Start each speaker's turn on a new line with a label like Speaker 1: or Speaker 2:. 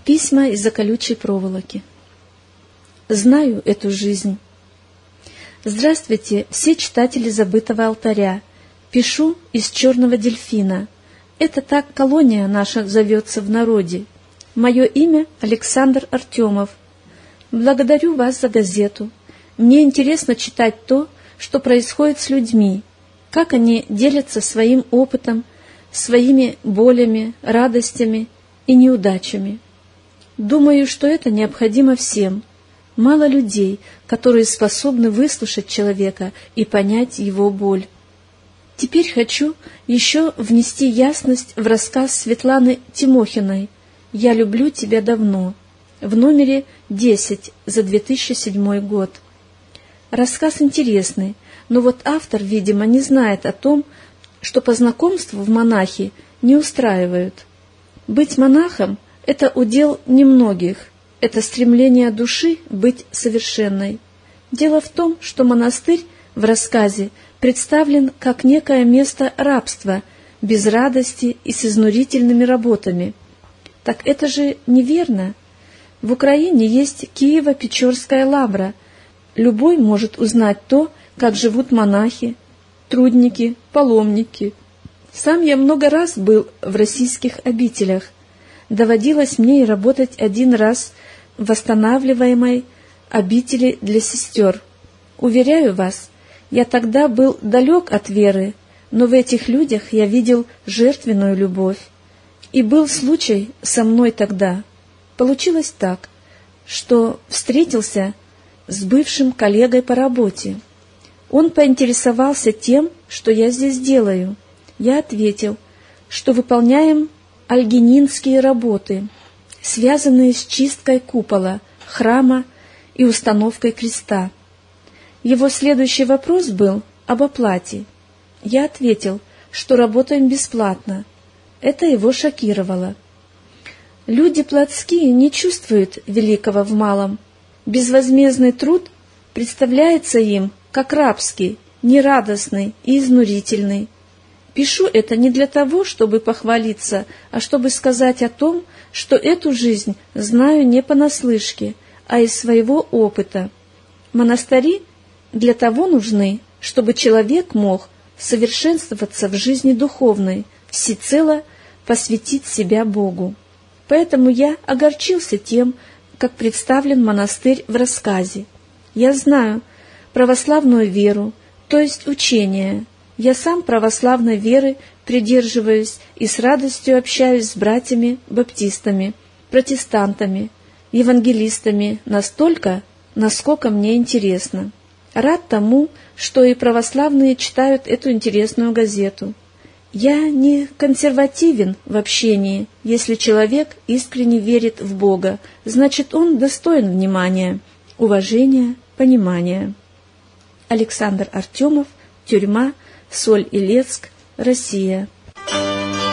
Speaker 1: Письма из-за колючей проволоки. Знаю эту жизнь. Здравствуйте, все читатели забытого алтаря. Пишу из «Черного дельфина». Это так колония наша зовется в народе. Мое имя Александр Артемов. Благодарю вас за газету. Мне интересно читать то, что происходит с людьми, как они делятся своим опытом, своими болями, радостями и неудачами. Думаю, что это необходимо всем. Мало людей, которые способны выслушать человека и понять его боль. Теперь хочу еще внести ясность в рассказ Светланы Тимохиной «Я люблю тебя давно» в номере 10 за 2007 год. Рассказ интересный, но вот автор, видимо, не знает о том, что по знакомству в монахи не устраивают. Быть монахом – это удел немногих, это стремление души быть совершенной. Дело в том, что монастырь в рассказе представлен как некое место рабства, без радости и с изнурительными работами. Так это же неверно. В Украине есть Киево-Печорская лавра. Любой может узнать то, как живут монахи, трудники, паломники. Сам я много раз был в российских обителях. Доводилось мне и работать один раз в восстанавливаемой обители для сестер. Уверяю вас, я тогда был далек от веры, но в этих людях я видел жертвенную любовь. И был случай со мной тогда. Получилось так, что встретился с бывшим коллегой по работе. Он поинтересовался тем, что я здесь делаю. Я ответил, что выполняем альгининские работы, связанные с чисткой купола, храма и установкой креста. Его следующий вопрос был об оплате. Я ответил, что работаем бесплатно. Это его шокировало. Люди плотские не чувствуют великого в малом. Безвозмездный труд представляется им как рабский, нерадостный и изнурительный. Пишу это не для того, чтобы похвалиться, а чтобы сказать о том, что эту жизнь знаю не понаслышке, а из своего опыта. Монастыри для того нужны, чтобы человек мог совершенствоваться в жизни духовной, всецело посвятить себя Богу. Поэтому я огорчился тем, как представлен монастырь в рассказе. Я знаю православную веру, то есть учение. Я сам православной веры придерживаюсь и с радостью общаюсь с братьями-баптистами, протестантами, евангелистами настолько, насколько мне интересно. Рад тому, что и православные читают эту интересную газету. Я не консервативен в общении. Если человек искренне верит в Бога, значит, он достоин внимания, уважения, понимания. Александр Артемов, тюрьма, Соль-Илецк, Россия.